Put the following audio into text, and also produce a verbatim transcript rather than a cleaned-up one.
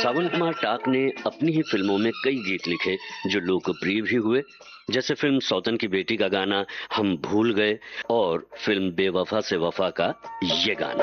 सावन कुमार टाक ने अपनी ही फिल्मों में कई गीत लिखे जो लोकप्रिय भी हुए, जैसे फिल्म सौतन की बेटी का गाना हम भूल गए और फिल्म बेवफा से वफा का ये गाना।